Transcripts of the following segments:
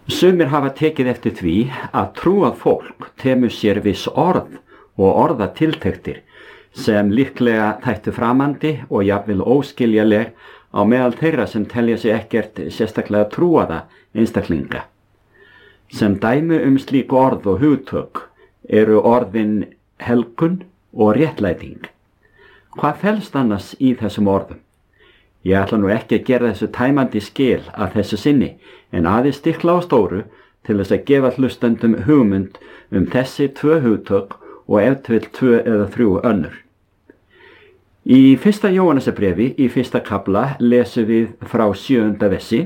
Sumir hafa tekið eftir því að trúað fólk temur sér viss orð og orðatiltektir sem líklega þættu framandi og jafnvel óskiljaleg á meðal þeirra sem telja sig ekkert sérstaklega trúaða einstaklinga. Sem dæmi slík orð og hugtök eru orðin helgun og réttlæting. Hvað felst annars í þessum orðum? Ég ætla nú ekki að gera þessu tæmandi skil að þessu sinni, en aðeins stikla á stóru til þess að gefa hlustendum hugmynd þessi 2 hugtök og ef til 2 eða 3 önnur. Í 1. Jóhannesarbréfi í 1. kafla lesum við frá 7. versi: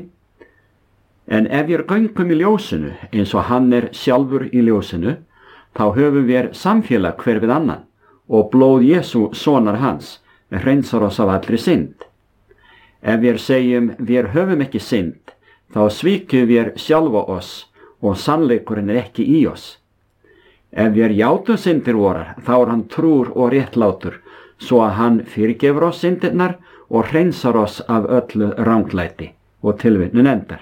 En ef við göngum í ljósinu eins og hann sjálfur í ljósinu, þá höfum við samfélag hver við annan og blóð Jesú sonar hans hreinsar oss af allri synd. Ef við segjum við höfum ekki synd, þá svíkjum við sjálfa oss og sannleikurinn ekki í oss. Ef við játum syndir vorar, þá hann trúr og réttlátur, svo að hann fyrirgefur oss syndirnar og hreinsar oss af öllu ranglæti. Og tilvitnun endar.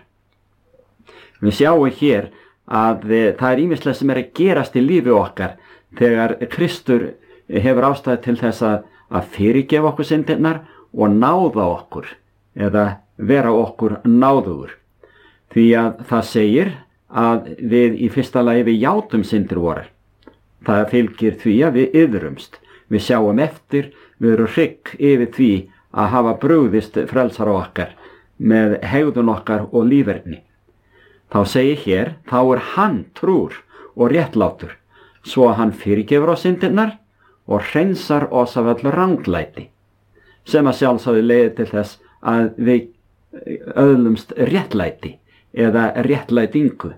Við sjáum hér að það ýmislegt sem að gerast í lífi okkar þegar Kristur hefur ástæðu til þess að fyrirgefa okkur syndirnar og náða okkur, eða vera okkur náðugur. Því að það segir að við í fyrsta lagi við játum syndir vorar. Það fylgir því að við iðrumst. Við sjáum eftir, við erum hrygg yfir því að hafa brugðist frelsara okkar með hegðun okkar og líferni. Þá segir hér, þá hann trúr og réttlátur, svo að hann fyrirgefur oss syndirnar og hreinsar oss af öllu ranglæti, sem að sjálfsögðu leiðir til þess að við öðlumst réttlæti eða réttlætingu.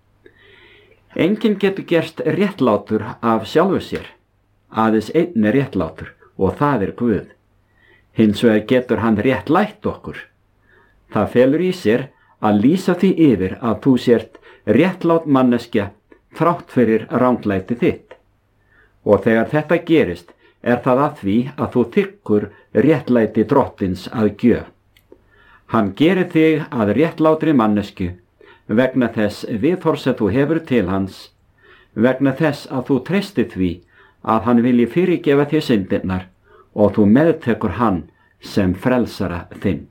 Enginn getur gerst réttlátur af sjálfu sér, aðeins einn réttlátur og það Guð. Hins vegar getur hann réttlætt okkur. Það felur í sér að lýsa því yfir að þú sért réttlát manneskja þrátt fyrir ranglæti þitt. Og þegar þetta gerist, það að því að þú þiggur réttlæti drottins að gjöf. Hann gerir þig að réttlátri mannesku vegna þess viðhorfs sem þú hefur til hans, vegna þess að þú treystir því að hann vilji fyrirgefa þér syndirnar og þú meðtekur hann sem frelsara þinn.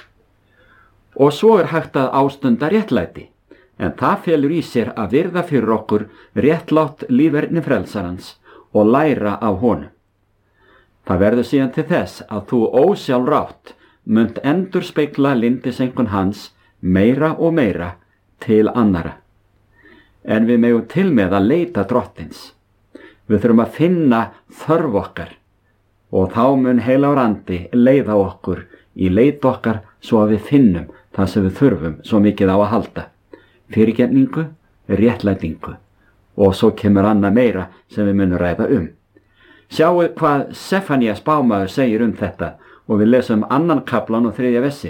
Og svo hægt að ástunda réttlæti, en það felur í sér að virða fyrir okkur réttlátt líferni frelsarans og læra af honum. Það verður síðan til þess að þú ósjálfrátt munt endurspegla lyndiseinkunn hans meira og meira til annara. En við megum til með að leita drottins. Við þurfum að finna þörf okkar og þá mun heilagur andi leiða okkur í leit okkar svo að við finnum það sem við þurfum svo mikið á að halda. Fyrirgefningu, réttlætingu og svo kemur annað meira sem við munum ræða Sjáu hvað Sefanías spámaður segir þetta og við lesum 2. kaflan og 3. versi.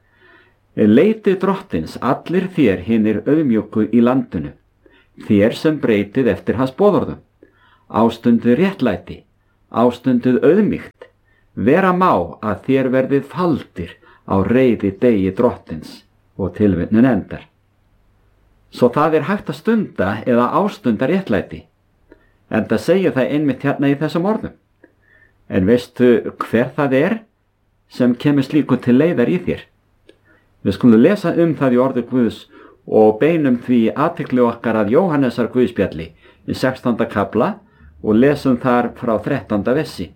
Leitið drottins allir þér hinir auðmjúku í landinu, þér sem breytið eftir hans boðorðum. Ástundið réttlæti, ástundið auðmýkt, vera má að þér verðið faldir á reiði degi drottins. Og tilvitnun endar. Svo það hægt að stunda eða ástunda réttlæti. En það segir það einmitt hérna í þessum orðum. En veistu hver það sem kemur slíku til leiðar í þér? Við skulum lesa það í orði Guðs og beinum því athygli okkar að Jóhannesar Guðspjalli í 16. kafla og lesum þar frá 13. versi.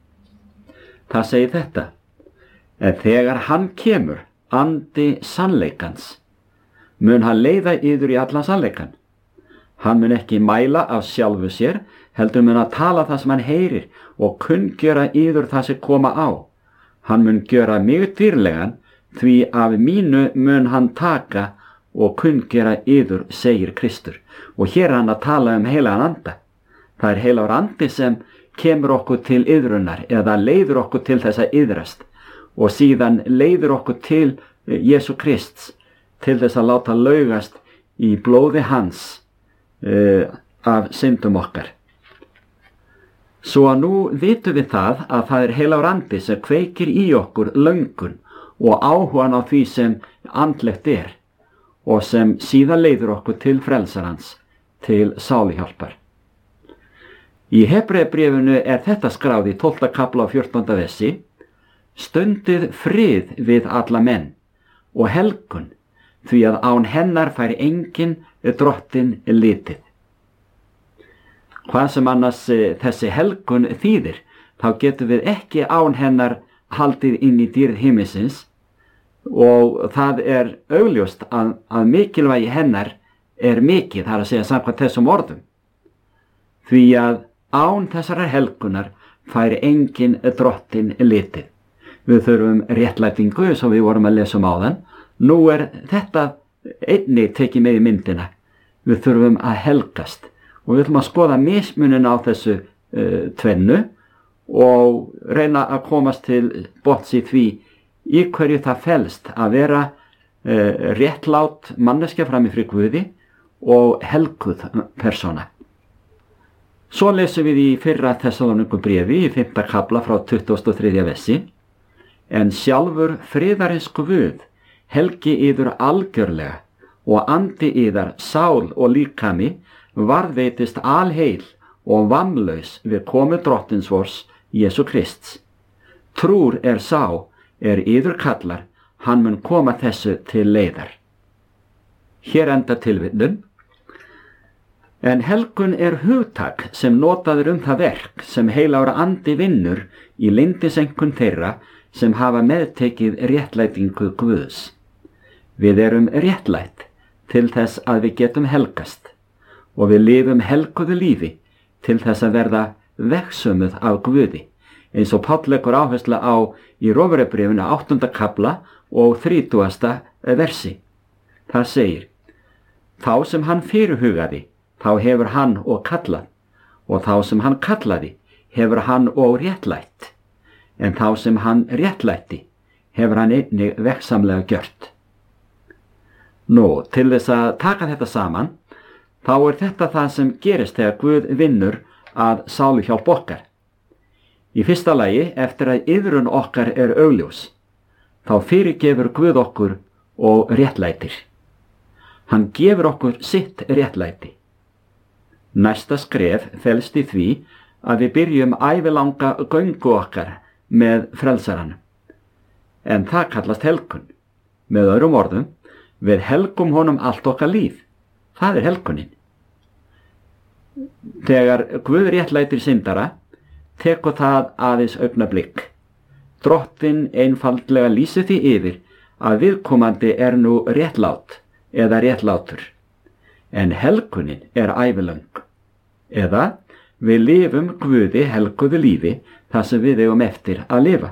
Það segir þetta: En þegar hann kemur, andi sannleikans, mun hann leiða yður í allan sannleikan. Hann mun ekki mæla af sjálfu sér, heldur mun að tala það sem hann heyrir og kunngjöra yður það sem koma á. Hann mun gjöra mig dýrlegan, því af mínu mun hann taka og kunngjöra yður, segir Kristur. Og hér hann að tala heilagan anda. Það heilagur andi sem kemur okkur til iðrunar eða leiður okkur til þess að iðrast og síðan leiður okkur til Jesú Krists til þess að láta laugast í blóði hans af syndum okkar. Svo að nú vitum við það að það heilagur andi sem kveikir í okkur löngun og áhugan á því sem andlegt og sem síðan leiðir okkur til frelsarans, til sáluhjálpar. Í Hebreabréfinu þetta skráð í 12. kafla og 14. versi: Stundið frið við alla menn og helgun, því að án hennar fær enginn drottinn litið. Hvað sem annars þessi helgun þýðir, þá getum við ekki án hennar haldið inn í dýrð himinsins, og það augljóst að mikilvægi hennar mikið, það að segja samkvæmt þessum orðum. Því að án þessarar helgunar fær enginn drottinn litið. Við þurfum réttlætingu, eins og við vorum að lesa áðan. Nú þetta einnig tekið með í myndina. Við þurfum að helgast og við þurfum að skoða mismunin á þessu tvennu og reyna að komast til botns í því í hverju það felst að vera réttlát manneskja frammi fyrir Guði og helguð persóna. Svo lesum við í 1. Þessalóníkubréfi í 5. kafla frá 23. versi: En sjálfur friðarins Guð helgi yður algjörlega og andi yðar, sál og líkami varðveitist alheil og vammlaus við komu drottins vors Jesú Krists. Trúr sá yður kallar, hann mun koma þessu til leiðar. Hér enda tilvitnun. En helgun hugtak sem notaður það verk sem heilagur andi vinnur í leyndiseinkun þeirra sem hafa meðtekið réttlætingu Guðs. Við erum réttlætt til þess að við getum helgast og við lifum helguðu lífi til þess að verða vegsömuð af Guði, eins og Páll leggur áherslu á í Rómverjabréfinu 8. kafla og 30. versi. Það segir: Þá sem hann fyrirhugaði, þá hefur hann og kallað, og þá sem hann kallaði, hefur hann og réttlætt, en þá sem hann réttlætti, hefur hann einnig vegsamlega gjört. Nú, til þess að taka þetta saman, þá þetta það sem gerist þegar Guð vinnur að sáluhjálp okkar. Í fyrsta lagi, eftir að iðrun okkar augljós, þá fyrirgefur Guð okkur og réttlætir. Hann gefur okkur sitt réttlæti. Næsta skref felst í því að við byrjum ævilanga göngu okkar með frelsaranum. En það kallast helgun. Með öðrum orðum, við helgum honum allt okkar líf. Það helgunin. Þegar Guð réttlætir syndara, tekur það aðeins augnablik. Drottinn einfaldlega lýsir því yfir að viðkomandi nú réttlát eða réttlátur. En helgunin ævilöng. Eða við lifum Guði helguðu lífi þar sem við eigum eftir að lifa.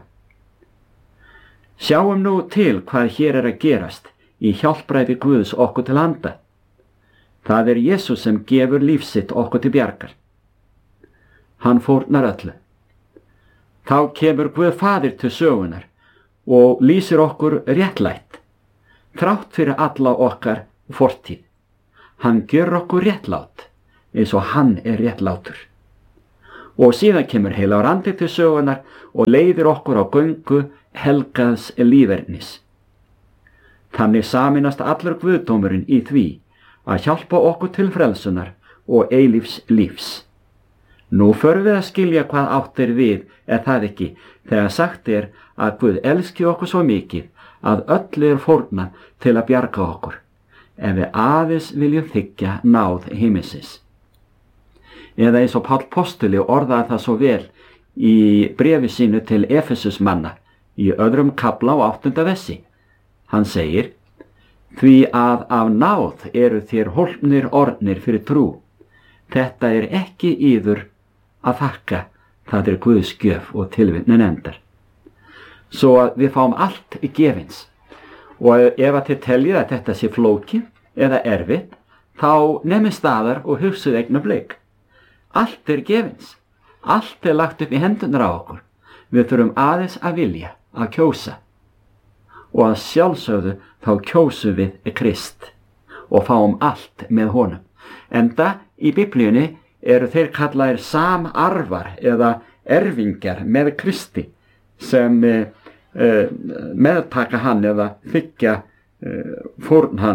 Sjáum nú til hvað hér að gerast í hjálpræði Guðs okkur til handa. Það Jesús sem gefur líf sitt okkur til bjargar. Hann fórnar öllu. Þá kemur Guð Faðir til sögunar og lýsir okkur réttlætt, þrátt fyrir alla okkar fortíð. Hann gjör okkur réttlát, eins og hann réttlátur. Og síðan kemur heilagur andi til sögunar og leiðir okkur á göngu helgaðs lífernis. Þannig sameinast allur guðdómurinn í því að hjálpa okkur til frelsunar og eilífs lífs. Nú förum við að skilja hvað átt við, það ekki, þegar sagt að Guð elski okkur svo mikið að öllu fórnað til að bjarga okkur, en við aðeins viljum þiggja náð himinsins. Eða eins og Páll postuli orðaði það svo vel í bréfi sínu til Efesusmanna í 2. kafla og 8. versi. Hann segir: Því að af náð þér hólpnir orðnir fyrir trú. Þetta ekki yður að þakka, það Guðs gjöf og tilvitnun endar. Svo að við fáum allt gefins. Og ef að þið teljið að þetta sé flókið eða erfitt, þá nefnið staðar og hugsið augnablik. Allt gefins. Allt lagt upp í hendunar á okkur. Við þurfum aðeins að vilja, að kjósa. Og að sjálfsögðu þá kjósum við Krist og fáum allt með honum. Enda í Biblíunni þeir kallaðir samarfar eða erfingjar með Kristi sem meðtaka hann eða þiggja fórn hans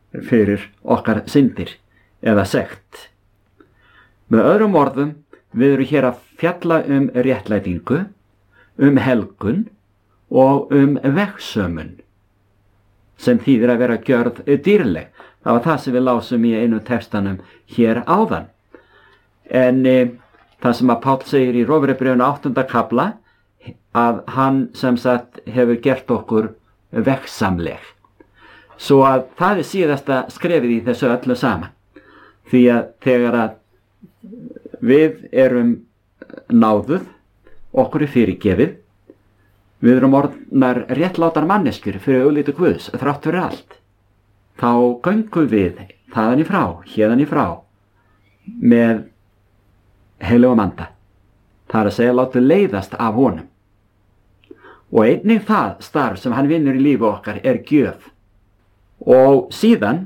fyrir okkar syndir eða sekt. Með öðrum orðum, við erum hér að fjalla réttlætingu, helgun og vegsömun, sem þýðir að vera gjörð dýrleg. Það var það sem við lásum í einu textanum hér áðan. En það sem að Páll segir í Rómverjabréfinu 8. kafla, að hann sem sagt hefur gert okkur vegsamleg. Svo að það síðasta skrefið í þessu öllu saman. Því að þegar að við erum náðuð, okkur fyrirgefið, við erum orðnar réttlátar manneskjur fyrir augliti Guðs, þrátt fyrir allt, þá göngum við þaðan í frá, héðan í frá, með heilugum anda. Það er að segja, láta leiðast af honum. Og einnig það starf sem hann vinnur í lífi okkar er gjöf. Og síðan,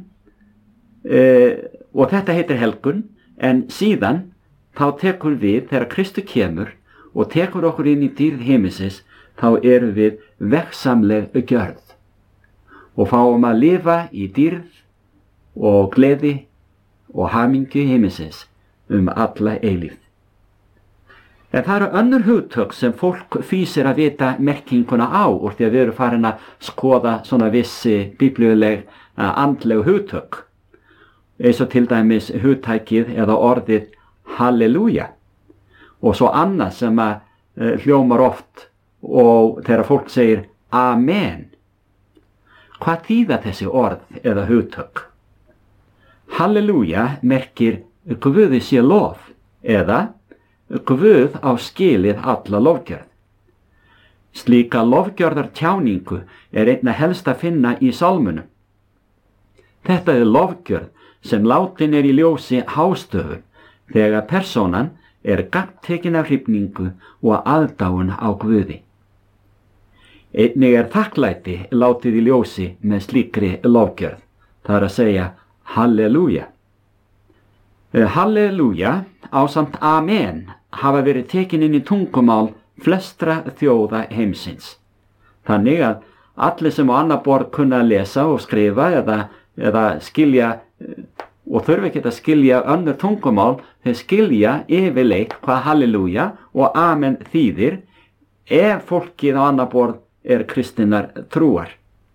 og þetta heitir helgun, en síðan þá tekur við, þegar Kristur kemur og tekur okkur inn í dýrð himinsins, þá erum við vegsamleg gjörð og fáum að lifa í dýrð og gleði og hamingju himinsins alla eilífð. En það eru önnur hugtök sem fólk fýsir að vita merkinguna á, úr því að við erum farin að skoða svona vissi biblíuleg andleg hugtök, eins og til dæmis hugtækið eða orðið halleluja, og svo annað sem að hljómar oft og þegar fólk segir amen. Hvað þýða þessi orð eða hugtök? Halleluja merkir Guði sé lof, eða Guð á skilið alla lofgjörð. Slíka lofgjörðar tjáningu er einna helst að finna í sálmunum. Þetta er lofgjörð sem látin er í ljósi hástöfum þegar persónan er gagntekin af hrifningu og aðdáun á Guði. Einnig er þakklæti látið í ljósi með slíkri lofgjörð, það er að segja halleluja. Halleluja ásamt amen hafa verið tekin inn í tungumál flestra þjóða heimsins. Þannig að allir sem á annað borð kunna að lesa og skrifa eða skilja og þurfi ekki að skilja önnur tungumál, þeir skilja yfirleitt hvað halleluja og amen þýðir ef fólkið á annað borð er kristinnar trúar.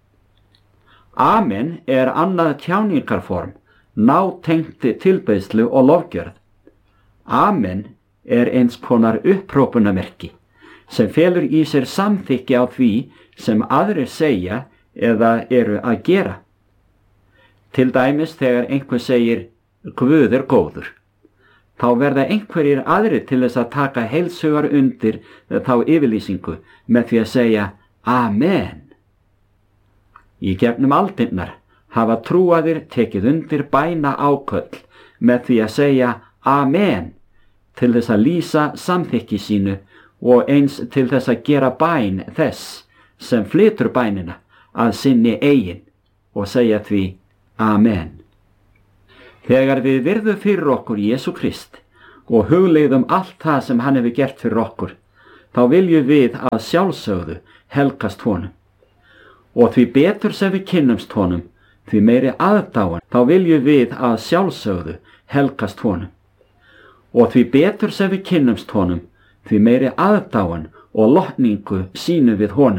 Amen er annað tjáningarform, nátengt tilbeiðslu og lofgjörð. Amen er eins konar upphrópunarmerki sem felur í sér samþykki á því sem aðrir segja eða eru að gera. Til dæmis þegar einhver segir Guð er góður, þá verða einhverjir aðrir til þess að taka heilshugar undir þá yfirlýsingu með því að segja amen. Í gegnum aldirnar hafa trúaðir tekið undir bæna áköll með því að segja amen til þess að lýsa samþykki sínu og eins til þess að gera bæn þess sem flytur bænina að sinni eigin og segja því amen. Þegar við virðum fyrir okkur Jesú Krist og hugleiðum allt það sem hann hefur gert fyrir okkur, þá viljum við að sjálfsögðu helgast honum. Og því betur sem við kynnumst honum, því meiri aðdáun, þá viljum við að sjálfsögðu helgast honum. Og því betur sem við kynnumst honum, því meiri aðdáun og lotningu sýnum við honum.